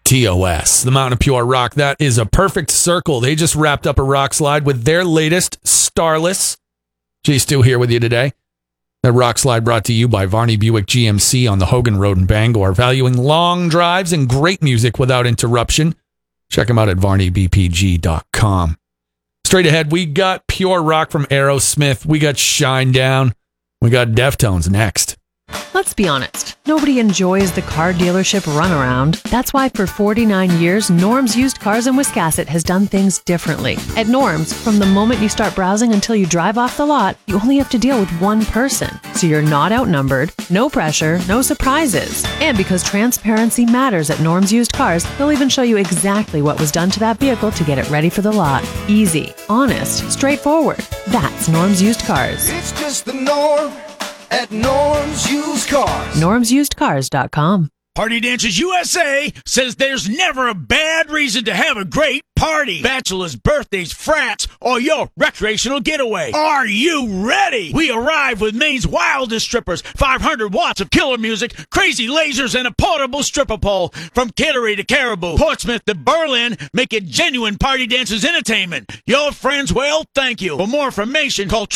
TOS, the Mountain of Pure Rock. That is a perfect circle. They just wrapped up a rock slide with their latest, Starless. Jay Stu here with you today. That rock slide brought to you by Varney Buick GMC on the Hogan Road in Bangor, valuing long drives and great music without interruption. Check them out at varneybpg.com. Straight ahead, we got Pure Rock from Aerosmith. We got Shinedown. We got Deftones next. Let's be honest, nobody enjoys the car dealership runaround. That's why for 49 years, Norm's Used Cars in Wiscasset has done things differently. At Norm's, from the moment you start browsing until you drive off the lot, you only have to deal with one person. So you're not outnumbered, no pressure, no surprises. And because transparency matters at Norm's Used Cars, they'll even show you exactly what was done to that vehicle to get it ready for the lot. Easy, honest, straightforward. That's Norm's Used Cars. It's just the norm at Norm's Used Cars. NormsUsedCars.com. Party Dancers USA says there's never a bad reason to have a great party. Bachelors, birthdays, frats, or your recreational getaway. Are you ready? We arrive with Maine's wildest strippers, 500 watts of killer music, crazy lasers, and a portable stripper pole. From Kittery to Caribou, Portsmouth to Berlin, make it genuine Party Dancers entertainment. Your friends will thank you. For more information, call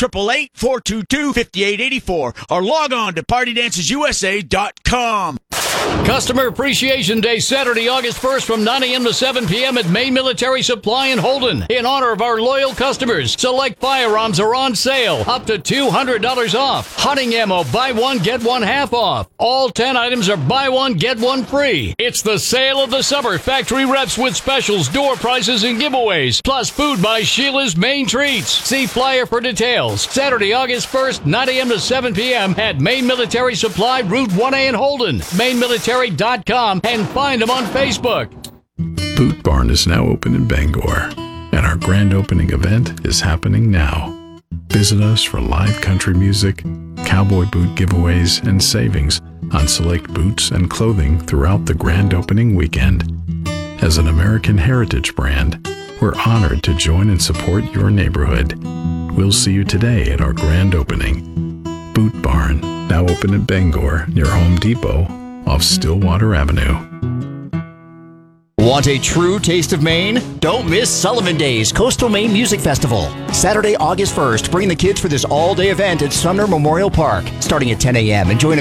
888-422-5884 or log on to partydancersusa.com. Customer Appreciation Day, Saturday, August 1st from 9 a.m. to 7 p.m. at Maine Military Supply in Holden. In honor of our loyal customers, select firearms are on sale, up to $200 off. Hunting ammo, buy one, get one half off. All 10 items are buy one, get one free. It's the sale of the summer. Factory reps with specials, door prices, and giveaways. Plus food by Sheila's Maine Treats. See flyer for details. Saturday, August 1st, 9 a.m. to 7 p.m. at Maine Military Supply, Route 1A in Holden. MaineMilitary.com and find them on Facebook. Boot Barn is now open in Bangor, and our grand opening event is happening now. Visit us for live country music, cowboy boot giveaways, and savings on select boots and clothing throughout the grand opening weekend. As an American heritage brand, we're honored to join and support your neighborhood. We'll see you today at our grand opening. Boot Barn, now open in Bangor near Home Depot off Stillwater Avenue. Want a true taste of Maine? Don't miss Sullivan Days Coastal Maine Music Festival. Saturday, August 1st, bring the kids for this all-day event at Sumner Memorial Park. Starting at 10 a.m. and join